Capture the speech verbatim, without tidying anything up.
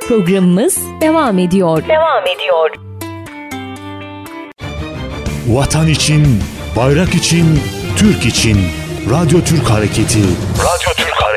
Programımız devam ediyor. Devam ediyor. Vatan için, bayrak için, Türk için. Radyo Türk Hareketi. Radyo Türk